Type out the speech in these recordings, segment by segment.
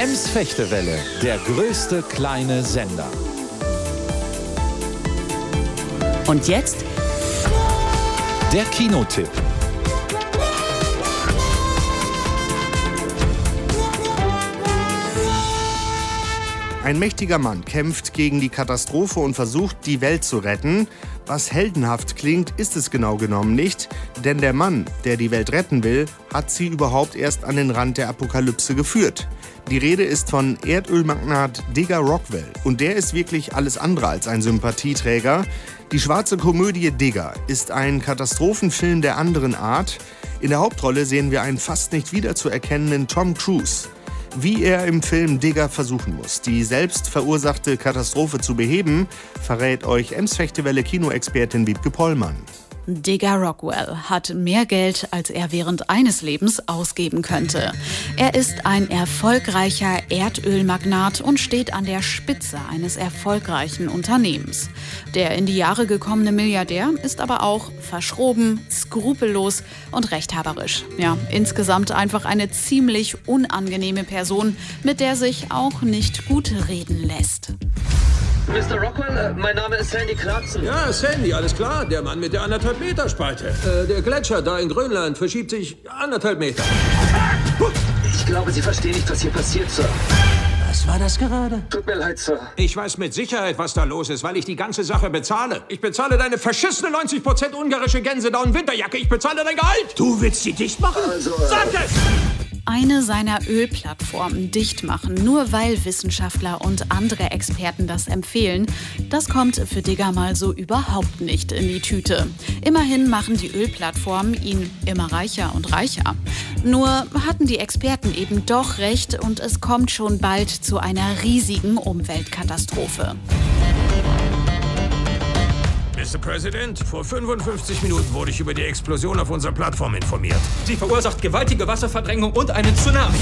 Ems-Fechtewelle, der größte kleine Sender. Und jetzt der Kinotipp. Ein mächtiger Mann kämpft gegen die Katastrophe und versucht, die Welt zu retten. Was heldenhaft klingt, ist es genau genommen nicht, denn der Mann, der die Welt retten will, hat sie überhaupt erst an den Rand der Apokalypse geführt. Die Rede ist von Erdölmagnat Digger Rockwell und der ist wirklich alles andere als ein Sympathieträger. Die schwarze Komödie Digger ist ein Katastrophenfilm der anderen Art. In der Hauptrolle sehen wir einen fast nicht wiederzuerkennenden Tom Cruise. Wie er im Film Digger versuchen muss, die selbst verursachte Katastrophe zu beheben, verrät euch Ems-Fechtewelle Kinoexpertin Wiebke Pollmann. Digger Rockwell hat mehr Geld, als er während eines Lebens ausgeben könnte. Er ist ein erfolgreicher Erdölmagnat und steht an der Spitze eines erfolgreichen Unternehmens. Der in die Jahre gekommene Milliardär ist aber auch verschroben, skrupellos und rechthaberisch. Ja, insgesamt einfach eine ziemlich unangenehme Person, mit der sich auch nicht gut reden lässt. Mr. Rockwell, mein Name ist Sandy Clarkson. Ja, Sandy, alles klar. Der Mann mit der 1,5 Meter Spalte. Der Gletscher da in Grönland verschiebt sich 1,5 Meter. Ich glaube, Sie verstehen nicht, was hier passiert, Sir. Was war das gerade? Tut mir leid, Sir. Ich weiß mit Sicherheit, was da los ist, weil ich die ganze Sache bezahle. Ich bezahle deine verschissene 90% ungarische Gänsedown-Winterjacke. Ich bezahle dein Gehalt. Du willst sie dicht machen? Also, Sag es! Eine seiner Ölplattformen dicht machen, nur weil Wissenschaftler und andere Experten das empfehlen, das kommt für Digger mal so überhaupt nicht in die Tüte. Immerhin machen die Ölplattformen ihn immer reicher und reicher. Nur hatten die Experten eben doch recht und es kommt schon bald zu einer riesigen Umweltkatastrophe. Mr. President, vor 55 Minuten wurde ich über die Explosion auf unserer Plattform informiert. Sie verursacht gewaltige Wasserverdrängung und einen Tsunami.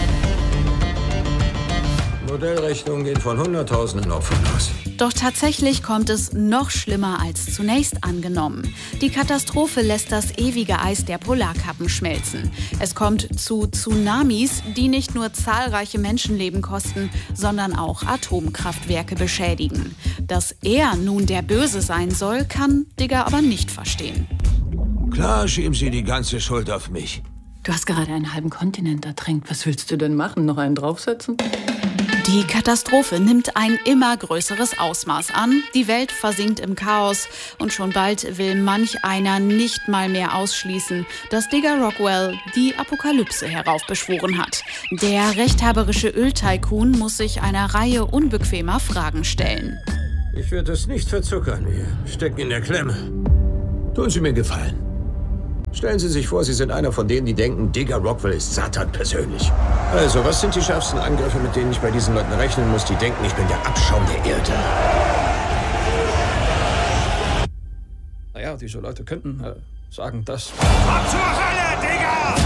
Modellrechnungen gehen von Hunderttausenden Opfern aus. Doch tatsächlich kommt es noch schlimmer als zunächst angenommen. Die Katastrophe lässt das ewige Eis der Polarkappen schmelzen. Es kommt zu Tsunamis, die nicht nur zahlreiche Menschenleben kosten, sondern auch Atomkraftwerke beschädigen. Dass er nun der Böse sein soll, kann Digger aber nicht verstehen. Klar schieben Sie die ganze Schuld auf mich. Du hast gerade einen halben Kontinent ertränkt. Was willst du denn machen? Noch einen draufsetzen? Die Katastrophe nimmt ein immer größeres Ausmaß an. Die Welt versinkt im Chaos und schon bald will manch einer nicht mal mehr ausschließen, dass Digger Rockwell die Apokalypse heraufbeschworen hat. Der rechthaberische Öltycoon muss sich einer Reihe unbequemer Fragen stellen. Ich würde es nicht verzuckern. Wir stecken in der Klemme. Tun Sie mir einen Gefallen. Stellen Sie sich vor, Sie sind einer von denen, die denken, Digger Rockwell ist Satan persönlich. Also, was sind die schärfsten Angriffe, mit denen ich bei diesen Leuten rechnen muss, die denken, ich bin der Abschaum der Erde? Naja, diese Leute könnten sagen, dass... Ab zur Hölle, Digger!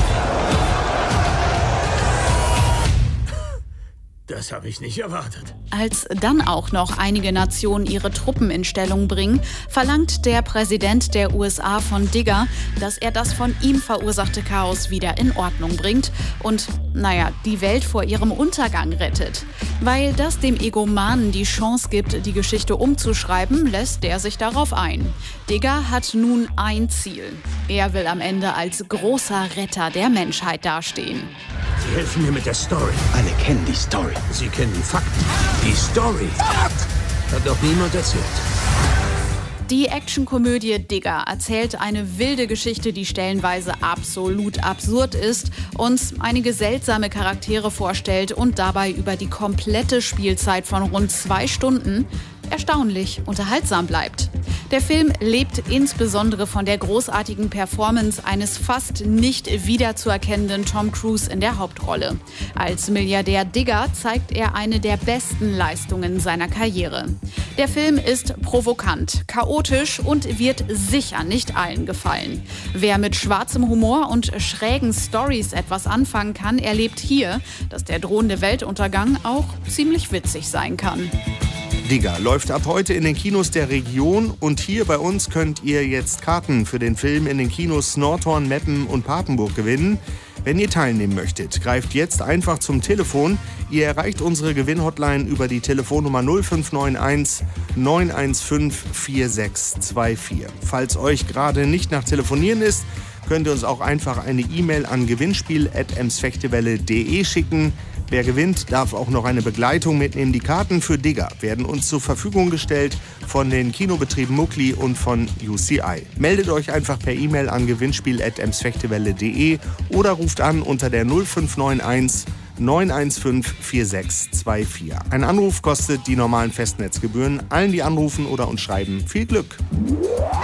Das habe ich nicht erwartet. Als dann auch noch einige Nationen ihre Truppen in Stellung bringen, verlangt der Präsident der USA von Digger, dass er das von ihm verursachte Chaos wieder in Ordnung bringt und, die Welt vor ihrem Untergang rettet. Weil das dem Egomanen die Chance gibt, die Geschichte umzuschreiben, lässt der sich darauf ein. Digger hat nun ein Ziel. Er will am Ende als großer Retter der Menschheit dastehen. Sie helfen mir mit der Story. Alle kennen die Story. Sie kennen die Fakten. Die Story hat doch niemand erzählt. Die Actionkomödie Digger erzählt eine wilde Geschichte, die stellenweise absolut absurd ist, uns einige seltsame Charaktere vorstellt und dabei über die komplette Spielzeit von rund 2 Stunden erstaunlich unterhaltsam bleibt. Der Film lebt insbesondere von der großartigen Performance eines fast nicht wiederzuerkennenden Tom Cruise in der Hauptrolle. Als Milliardär Digger zeigt er eine der besten Leistungen seiner Karriere. Der Film ist provokant, chaotisch und wird sicher nicht allen gefallen. Wer mit schwarzem Humor und schrägen Storys etwas anfangen kann, erlebt hier, dass der drohende Weltuntergang auch ziemlich witzig sein kann. Digger läuft ab heute in den Kinos der Region und hier bei uns könnt ihr jetzt Karten für den Film in den Kinos Nordhorn, Meppen und Papenburg gewinnen. Wenn ihr teilnehmen möchtet, greift jetzt einfach zum Telefon. Ihr erreicht unsere Gewinnhotline über die Telefonnummer 0591 915 4624. Falls euch gerade nicht nach Telefonieren ist, könnt ihr uns auch einfach eine E-Mail an gewinnspiel@emsfechtewelle.de schicken. Wer gewinnt, darf auch noch eine Begleitung mitnehmen. Die Karten für Digger werden uns zur Verfügung gestellt von den Kinobetrieben Muckli und von UCI. Meldet euch einfach per E-Mail an gewinnspiel@emsfechtewelle.de oder ruft an unter der 0591 915 4624. Ein Anruf kostet die normalen Festnetzgebühren. Allen, die anrufen oder uns schreiben, viel Glück.